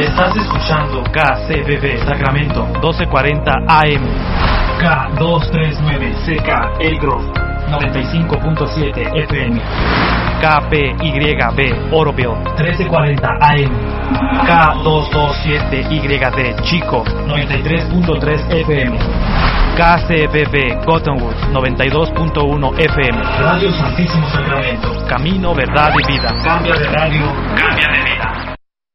Estás escuchando KCBB Sacramento 1240 AM, K239CK El Grove 95.7 FM, KPYB Oroville 1340 AM, K227YD Chico 93.3 FM, KCBB Cottonwood 92.1 FM, Radio Santísimo Sacramento, Camino, Verdad y Vida. Cambia de radio, cambia de vida.